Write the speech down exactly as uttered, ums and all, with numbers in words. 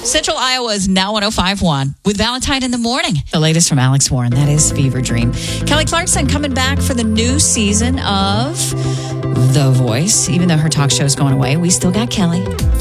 Central Iowa is now one oh five point one with Valentine in the morning. The latest from Alex Warren. That is Fever Dream. Kelly Clarkson coming back for the new season of The Voice. Even though her talk show is going away, we still got Kelly.